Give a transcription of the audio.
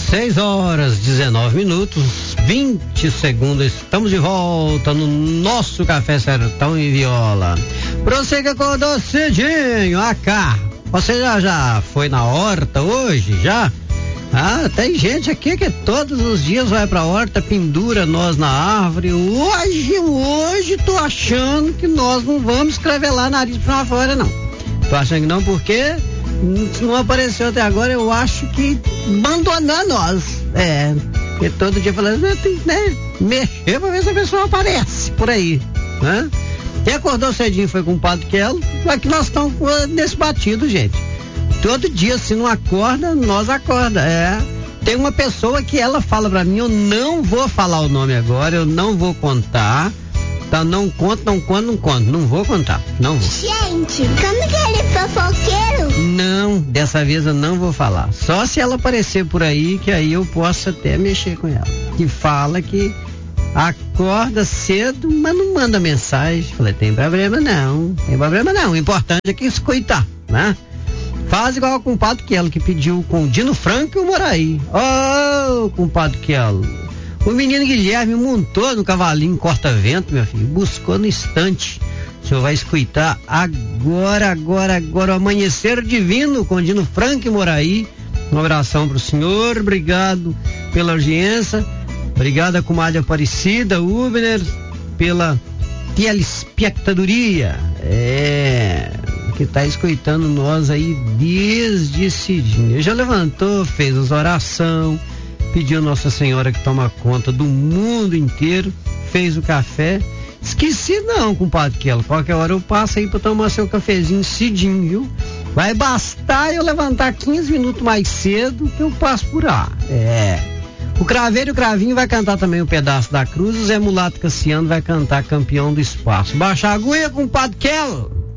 6h19, 20 segundos. Estamos de volta no nosso Café Sertão e Viola. Pra você que acordou cedinho, cá. Você já foi na horta hoje? Já? Tem gente aqui que todos os dias vai pra horta, pendura nós na árvore. Hoje tô achando que nós não vamos escrevelar nariz pra fora, não. Tô achando que não, porque se não apareceu até agora, eu acho que abandonar nós. Porque todo dia falando, tem que, mexer pra ver se a pessoa aparece por aí, né? Quem acordou cedinho foi com o Padre Quelo, é que nós estamos nesse batido, gente. Todo dia, se não acorda, nós acorda. Tem uma pessoa que ela fala pra mim, eu não vou falar o nome agora, eu não vou contar. Tá, não conto, não vou contar, não vou. Gente, como que ele é fofoqueiro? Não, dessa vez eu não vou falar. Só se ela aparecer por aí, que aí eu posso até mexer com ela. Que fala que acorda cedo, mas não manda mensagem. Falei, tem problema não. O importante é que escuta, né? Faz igual o compadre Quelo, que pediu com o Dino Franco e o Moraí. Compadre Quelo. O menino Guilherme montou no cavalinho corta-vento, meu filho, buscou no instante. O senhor vai escutar agora, o Amanhecer Divino com Dino Franco e Moraí. Um abração pro senhor, obrigado pela audiência, obrigado a comadre Aparecida, Ubner, pela telespectadoria, que tá escutando nós aí desde cedinho. Já levantou, fez as orações, pediu Nossa Senhora que toma conta do mundo inteiro, fez o café. Esqueci não, compadre Quelo, qualquer hora eu passo aí pra tomar seu cafezinho cedinho, viu? Vai bastar eu levantar 15 minutos mais cedo que eu passo por lá. O Craveiro e o Cravinho vai cantar também um pedaço da cruz, o Zé Mulato Cassiano vai cantar Campeão do Espaço. Baixa a agulha, compadre Quelo.